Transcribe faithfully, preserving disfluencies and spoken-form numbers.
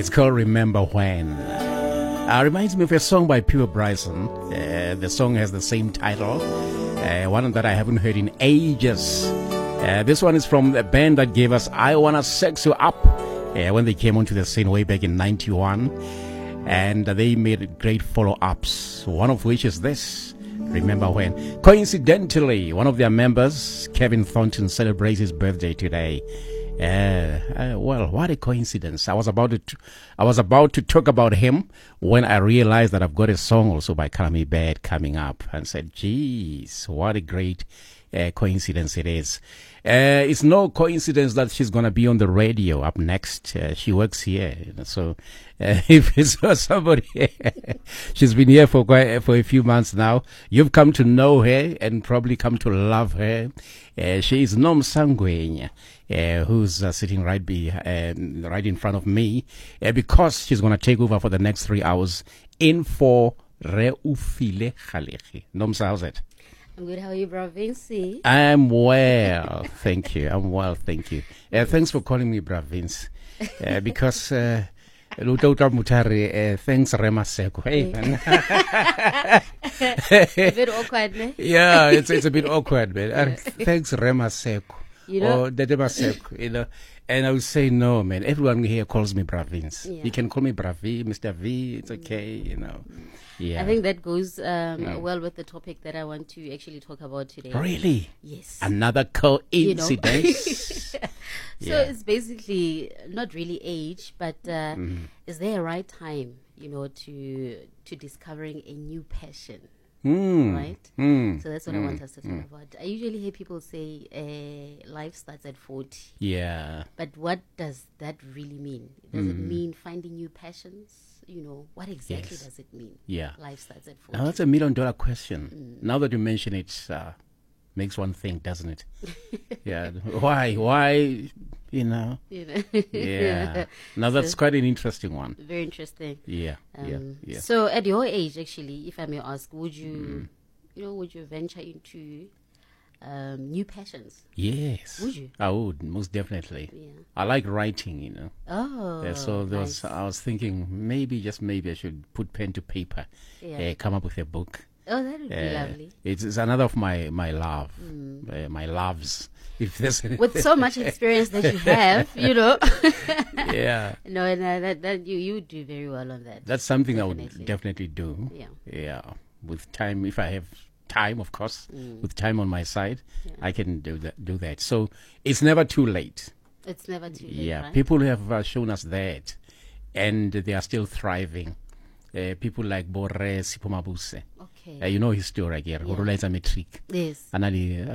It's called Remember When. Uh, reminds me of a song by Pure Bryson. Uh, the song has the same title, uh, one that I haven't heard in ages. Uh, this one is from a band that gave us I Wanna Sex You Up uh, when they came onto the scene way back in ninety-one. And uh, they made great follow-ups, one of which is this, Remember When. Coincidentally, one of their members, Kevin Thornton, celebrates his birthday today. Uh, uh, well, what a coincidence. I was about to, t- I was about to talk about him when I realized that I've got a song also by Kalami Bad coming up, and said, geez, what a great uh, coincidence it is. Uh, it's no coincidence that she's going to be on the radio up next. Uh, she works here. You know, so uh, if it's somebody, she's been here for quite, for a few months now. You've come to know her and probably come to love her. Uh, she is Nom Sangwenya, uh, who's uh, sitting right be, uh, right in front of me, uh, because she's going to take over for the next three hours in for Re Ufile Khalechi. Nom, how's it? I'm good. How are you, bro? Vinci? I'm well, thank you. I'm well, thank you. Uh, thanks for calling me Bra Vince, uh, because uh, Mutari, uh, thanks Rema Seko. Hey, man. A bit awkward, ne? Yeah, it's it's a bit awkward, man. Uh, thanks Rema Seko. You know? Or Dedema Seko, you know. And I would say, no, man. Everyone here calls me Bra Vince. Yeah. You can call me Bra V, Mister V. It's okay, you know. Yeah. I think that goes um, No. well with the topic that I want to actually talk about today. Really? Yes. Another You know? coincidence. So Yeah. it's basically not really age, but uh, Mhm. is there a right time, you know, to to discovering a new passion? Mm. Right? Mm. So that's what I want us to talk about. I usually hear people say uh, life starts at forty. Yeah. But what does that really mean? Does it mean finding new passions? You know, what exactly Yes. does it mean? Yeah. Life starts at forty. Now that's a million dollar question. Now that you mention it, uh, makes one think, doesn't it? Yeah. Why? Why? You know? You know? Yeah. Now that's quite an interesting one. Very interesting. Yeah. yeah. Um, Yeah. So at your age, actually, if I may ask, would you, you know, would you venture into um, new passions? Yes. Would you? I would, most definitely. Yeah. I like writing, you know. Oh. Yeah, so there nice. was, I was thinking maybe, just maybe I should put pen to paper, Yeah. uh, come up with a book. Oh, that would be Uh, lovely. It's, it's another of my, my love, uh, my loves. If there's With so much experience that you have, you know. yeah. No, and uh, that that you you do very well on that. That's something I Definitely. would definitely do. Yeah. Yeah. With time, if I have time, of course, with time on my side, I can do that. Do that. So it's never too late. It's never too late, Yeah. right? People have uh, shown us that, and they are still thriving. Uh, people like Borre Sipho Mabuse. Okay. Uh, you know his story, again. Yeah. Yeah. Matric. Yes. Anali